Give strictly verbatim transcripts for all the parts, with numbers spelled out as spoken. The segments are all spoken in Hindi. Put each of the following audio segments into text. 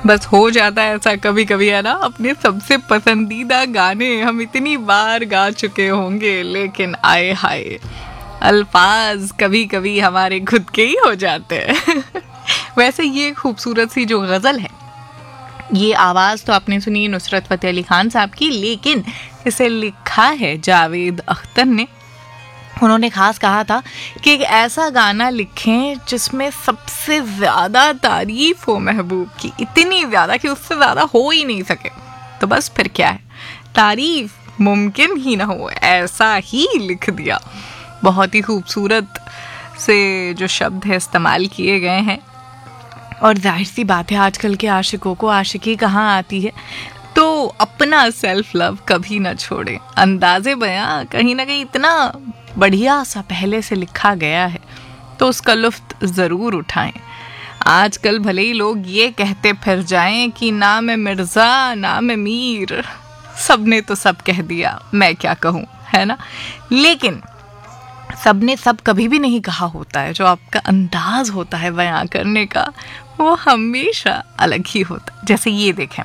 बस हो जाता है ऐसा कभी कभी, है ना। अपने सबसे पसंदीदा गाने हम इतनी बार गा चुके होंगे, लेकिन आए हाय, अल्फाज कभी कभी हमारे खुद के ही हो जाते हैं। वैसे ये खूबसूरत सी जो गज़ल है, ये आवाज़ तो आपने सुनी नुसरत फ़तेह अली खान साहब की, लेकिन इसे लिखा है जावेद अख्तर ने। उन्होंने खास कहा था कि एक ऐसा गाना लिखें जिसमें सबसे ज़्यादा तारीफ़ हो महबूब की, इतनी ज़्यादा कि उससे ज़्यादा हो ही नहीं सके। तो बस फिर क्या है, तारीफ़ मुमकिन ही ना हो, ऐसा ही लिख दिया। बहुत ही खूबसूरत से जो शब्द है इस्तेमाल किए गए हैं। और जाहिर सी बात है, आजकल के आशिकों को आशिकी कहाँ आती है, तो अपना सेल्फ लव कभी ना छोड़ें। अंदाज़े बयां कहीं ना कहीं इतना बढ़िया सा पहले से लिखा गया है, तो उसका लुफ्त ज़रूर उठाएं। आजकल भले ही लोग ये कहते फिर जाएं कि ना मैं मिर्ज़ा ना मैं मीर, सब ने तो सब कह दिया, मैं क्या कहूँ, है ना। लेकिन सब ने सब कभी भी नहीं कहा होता है। जो आपका अंदाज होता है बयां करने का, वो हमेशा अलग ही होता है। जैसे ये देखें,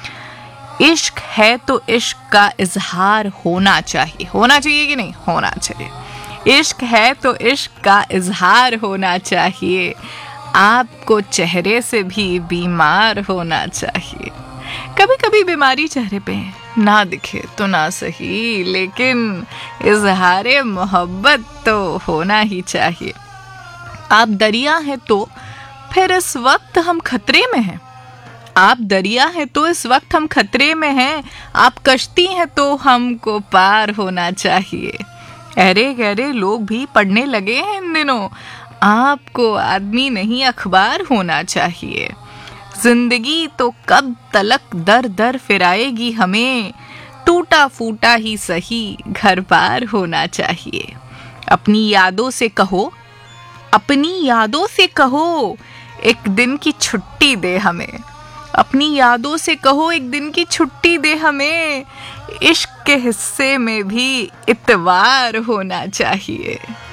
इश्क है तो इश्क का इजहार होना चाहिए। होना चाहिए कि नहीं? होना चाहिए। इश्क है तो इश्क का इजहार होना चाहिए, आपको चेहरे से भी बीमार होना चाहिए। कभी कभी बीमारी चेहरे पे ना दिखे तो ना सही, लेकिन इजहारे मोहब्बत तो होना ही चाहिए। आप दरिया हैं तो फिर इस वक्त हम खतरे में हैं। आप दरिया हैं तो इस वक्त हम खतरे में हैं। आप कश्ती हैं तो हमको पार होना चाहिए। अरे गहरे लोग भी पढ़ने लगे हैं इन दिनों, आपको आदमी नहीं अखबार होना चाहिए। जिंदगी तो कब तलक दर दर फिराएगी हमें, टूटा फूटा ही सही घर पार होना चाहिए। अपनी यादों से कहो, अपनी यादों से कहो एक दिन की छुट्टी दे हमें। अपनी यादों से कहो एक दिन की छुट्टी दे हमें, इश्क के हिस्से में भी इतवार होना चाहिए।